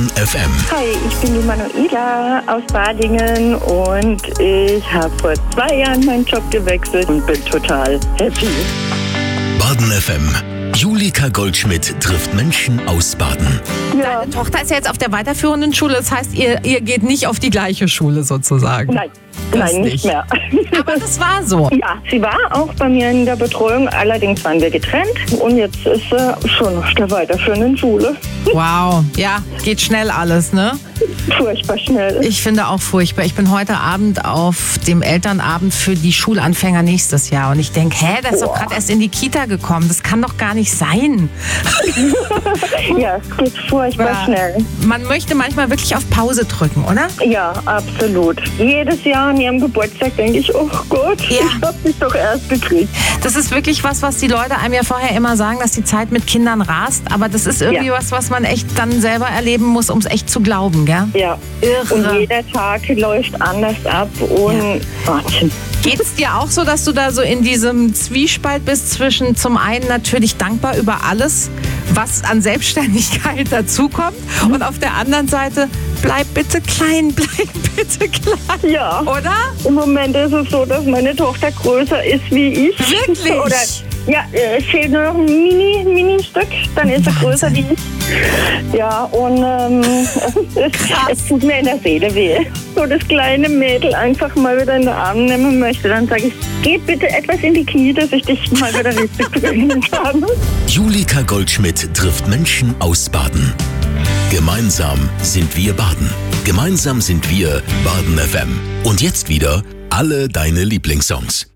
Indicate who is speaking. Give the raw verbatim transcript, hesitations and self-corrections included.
Speaker 1: Baden F M.
Speaker 2: Hi, ich bin die Manuela aus Badingen und ich habe vor zwei Jahren meinen Job gewechselt und bin total happy.
Speaker 1: Baden F M. Julika Goldschmidt trifft Menschen aus Baden.
Speaker 2: Ja.
Speaker 3: Deine Tochter ist ja jetzt auf der weiterführenden Schule, das heißt, ihr, ihr geht nicht auf die gleiche Schule sozusagen.
Speaker 2: Nein,
Speaker 3: Das
Speaker 2: nein, nicht
Speaker 3: nicht.
Speaker 2: mehr.
Speaker 3: Aber das war so.
Speaker 2: Ja, sie war auch bei mir in der Betreuung, allerdings waren wir getrennt und jetzt ist sie schon auf der weiterführenden Schule.
Speaker 3: Wow, ja, geht schnell alles, ne?
Speaker 2: Furchtbar schnell.
Speaker 3: Ich finde auch furchtbar. Ich bin heute Abend auf dem Elternabend für die Schulanfänger nächstes Jahr und ich denke, hä, der ist doch gerade erst in die Kita gekommen. Das kann doch gar nicht sein.
Speaker 2: Ja, es geht furchtbar
Speaker 3: Ja.
Speaker 2: schnell.
Speaker 3: Man möchte manchmal wirklich auf Pause drücken, oder?
Speaker 2: Ja, absolut. Jedes Jahr an ihrem Geburtstag denke ich, oh Gott,
Speaker 3: Ja.
Speaker 2: ich habe dich doch erst gekriegt.
Speaker 3: Das ist wirklich was, was die Leute einem ja vorher immer sagen, dass die Zeit mit Kindern rast. Aber das ist irgendwie
Speaker 2: Ja.
Speaker 3: was, was man echt dann selber erleben muss, um es echt zu glauben, gell?
Speaker 2: Ja.
Speaker 3: Irre.
Speaker 2: Und jeder Tag läuft anders ab und Wahnsinn.
Speaker 3: Geht's dir auch so, dass du da so in diesem Zwiespalt bist zwischen zum einen natürlich dankbar über alles, was an Selbstständigkeit dazukommt und auf der anderen Seite bleib bitte klein, bleib bitte klein,
Speaker 2: Ja.
Speaker 3: oder?
Speaker 2: Im Moment ist es so, dass meine Tochter größer ist wie ich.
Speaker 3: Wirklich?
Speaker 2: Oder ja, es fehlt nur noch ein Mini, Mini-Stück, dann ist sie größer wie ich. Ja, und ähm, es,
Speaker 3: Krass.
Speaker 2: es tut mir in der Seele weh. So das kleine Mädel einfach mal wieder in den Arm nehmen möchte. Dann sage ich, geh bitte etwas in die Knie, dass ich dich mal wieder richtig bringen kann.
Speaker 1: Julika Goldschmidt trifft Menschen aus Baden. Gemeinsam sind wir Baden. Gemeinsam sind wir Baden F M. Und jetzt wieder alle deine Lieblingssongs.